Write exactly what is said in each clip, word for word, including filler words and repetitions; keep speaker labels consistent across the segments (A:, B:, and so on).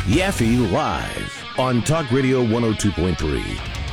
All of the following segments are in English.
A: Yaffe Live on Talk Radio one oh two point three.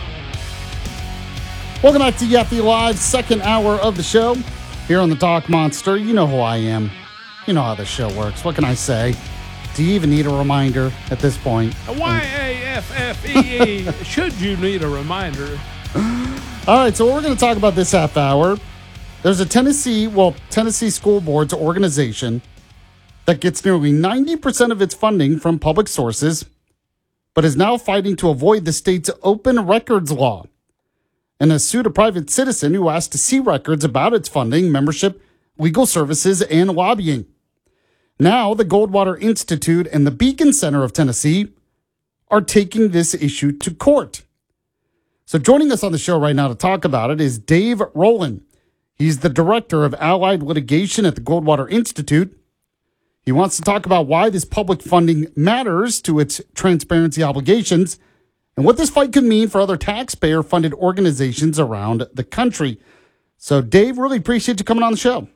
B: Welcome back to Yaffe Live, second hour of the show here on the Talk Monster. You know who I am. You know how this show works. What can I say? Do you even need a reminder at this point?
C: Y A F F E E. Should you need a reminder?
B: All right, so what we're going to talk about this half hour, there's a Tennessee, well, Tennessee School Boards organization that gets nearly ninety percent of its funding from public sources, but is now fighting to avoid the state's open records law and has sued a private citizen who asked to see records about its funding, membership, legal services, and lobbying. Now, the Goldwater Institute and the Beacon Center of Tennessee are taking this issue to court. So joining us on the show right now to talk about it is Dave Rowland. He's the director of allied litigation at the Goldwater Institute. He wants to talk about why this public funding matters to its transparency obligations and what this fight could mean for other taxpayer-funded organizations around the country. So, Dave, really appreciate you coming on the show.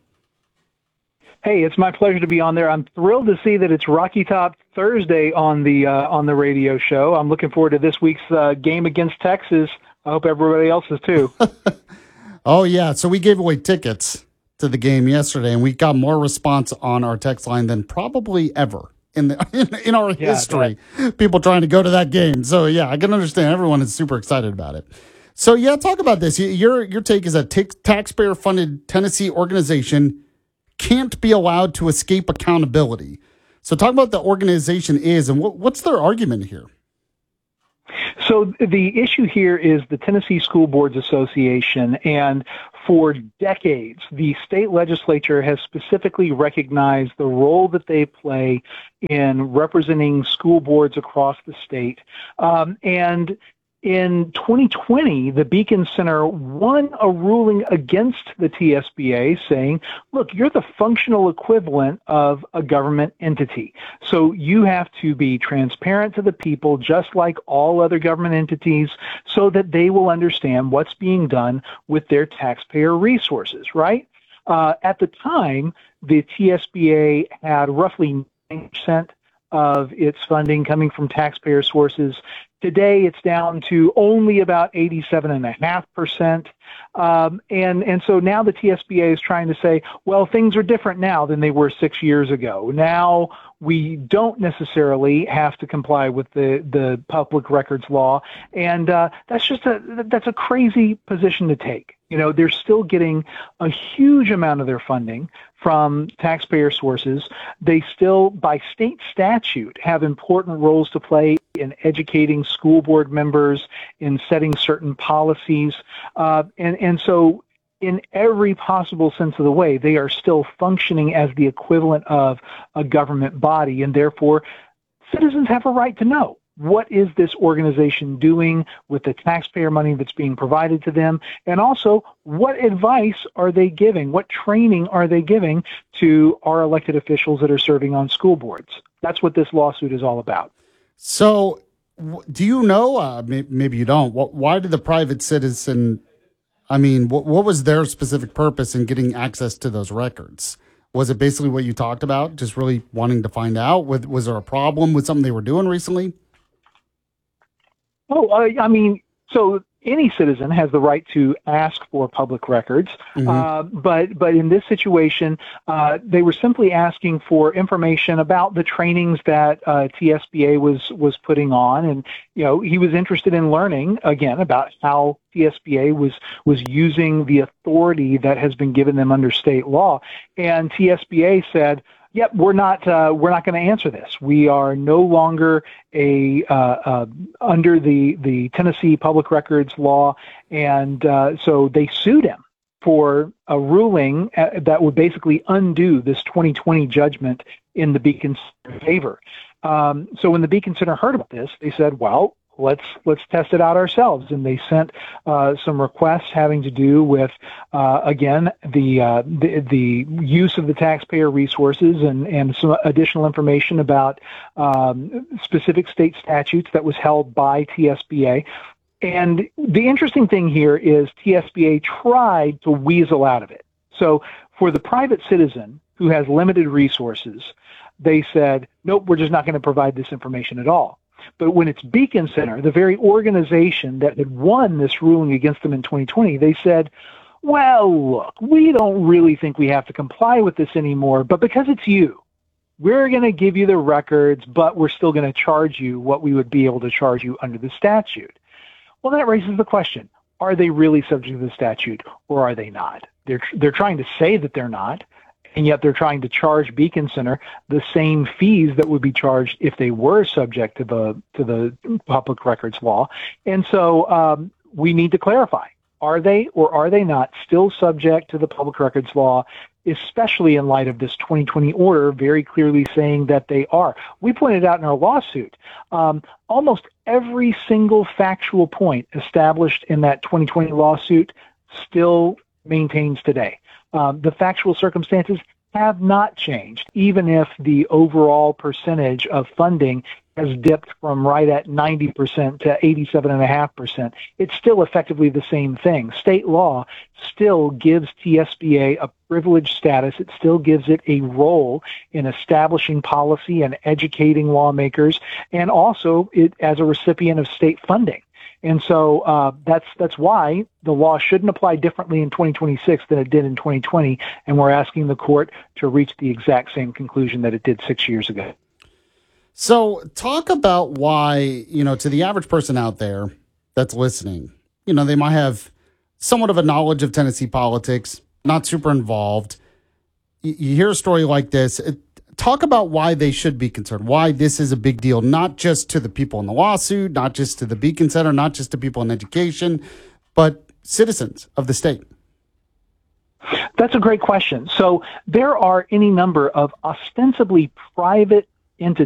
D: Hey, it's my pleasure to be on there. I'm thrilled to see that it's Rocky Top Thursday on the uh, on the radio show. I'm looking forward to this week's uh, game against Texas. I hope everybody else is too.
B: Oh, yeah. So we gave away tickets to the game yesterday, and we got more response on our text line than probably ever in the in, in our
D: yeah,
B: history. People trying to go to that game. So, yeah, I can understand. Everyone is super excited about it. So, yeah, talk about this. Your, your take is that t- taxpayer-funded Tennessee organization can't be allowed to escape accountability. So talk about what the organization is and what, what's their argument here?
D: So the issue here is the Tennessee School Boards Association, and for decades, the state legislature has specifically recognized the role that they play in representing school boards across the state. Um, and in twenty twenty, the Beacon Center won a ruling against the T S B A saying, look, you're the functional equivalent of a government entity. So you have to be transparent to the people, just like all other government entities, so that they will understand what's being done with their taxpayer resources, right? Uh, at the time, the T S B A had roughly nine percent of its funding coming from taxpayer sources. Today, it's down to only about eighty-seven point five percent. Um, and, and so now the T S B A is trying to say, well, things are different now than they were six years ago. Now we don't necessarily have to comply with the, the public records law. And uh, that's just a, that's a crazy position to take. You know, they're still getting a huge amount of their funding from taxpayer sources. They still, by state statute, have important roles to play in educating school board members, in setting certain policies. Uh, and, and so in every possible sense of the way, they are still functioning as the equivalent of a government body. And therefore, citizens have a right to know, what is this organization doing with the taxpayer money that's being provided to them? And also, what advice are they giving? What training are they giving to our elected officials that are serving on school boards? That's what this lawsuit is all about.
B: So do you know, uh, maybe you don't, why did the private citizen, I mean, what, what was their specific purpose in getting access to those records? Was it basically what you talked about, just really wanting to find out? Was, was there a problem with something they were doing recently?
D: Oh, uh, I mean, so any citizen has the right to ask for public records, mm-hmm. uh, but but in this situation, uh, they were simply asking for information about the trainings that uh, T S B A was was putting on, and you know he was interested in learning again about how T S B A was was using the authority that has been given them under state law, and T S B A said, yep, we're not uh, we're not going to answer this. We are no longer a uh, uh, under the the Tennessee Public Records law, and uh, so they sued him for a ruling that would basically undo this twenty twenty judgment in the Beacon Center favor. Um, so when the Beacon Center heard about this, they said, well, let's let's test it out ourselves. And they sent uh, some requests having to do with, uh, again, the, uh, the the use of the taxpayer resources and, and some additional information about um, specific state statutes that was held by T S B A. And the interesting thing here is T S B A tried to weasel out of it. So for the private citizen who has limited resources, they said, nope, we're just not going to provide this information at all. But when it's Beacon Center, the very organization that had won this ruling against them in twenty twenty, they said, well, look, we don't really think we have to comply with this anymore, but because it's you, we're going to give you the records, but we're still going to charge you what we would be able to charge you under the statute. Well, that raises the question, are they really subject to the statute or are they not? They're, they're trying to say that they're not, and yet they're trying to charge Beacon Center the same fees that would be charged if they were subject to the to the public records law. And so um, we need to clarify, are they or are they not still subject to the public records law, especially in light of this twenty twenty order very clearly saying that they are. We pointed out in our lawsuit, um, almost every single factual point established in that twenty twenty lawsuit still maintains today. Um, the factual circumstances have not changed, even if the overall percentage of funding has dipped from right at ninety percent to eighty-seven point five percent. It's still effectively the same thing. State law still gives T S B A a privileged status. It still gives it a role in establishing policy and educating lawmakers, and also it as a recipient of state funding. And so uh, that's that's why the law shouldn't apply differently in twenty twenty-six than it did in twenty twenty, and we're asking the court to reach the exact same conclusion that it did six years ago.
B: So talk about why, you know, to the average person out there that's listening, you know, they might have somewhat of a knowledge of Tennessee politics, not super involved. You, you hear a story like this. It, Talk about why they should be concerned, why this is a big deal, not just to the people in the lawsuit, not just to the Beacon Center, not just to people in education, but citizens of the state.
D: That's a great question. So there are any number of ostensibly private entities